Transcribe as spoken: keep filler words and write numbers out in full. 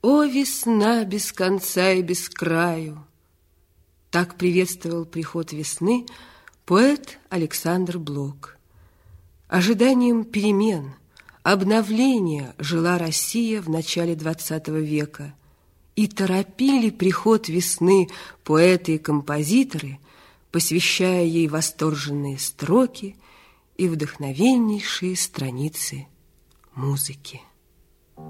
О, весна без конца и без краю! Так приветствовал приход весны поэт Александр Блок. Ожиданием перемен, обновления жила Россия в начале двадцатого века, и торопили приход весны поэты и композиторы, посвящая ей восторженные строки и вдохновеннейшие страницы музыки.